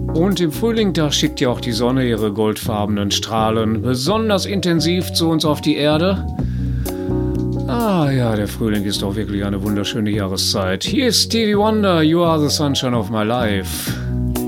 Und im Frühling, da schickt ja auch die Sonne ihre goldfarbenen Strahlen besonders intensiv zu uns auf die Erde. Ah ja, der Frühling ist doch wirklich eine wunderschöne Jahreszeit. Hier ist Stevie Wonder, You Are the Sunshine of My Life.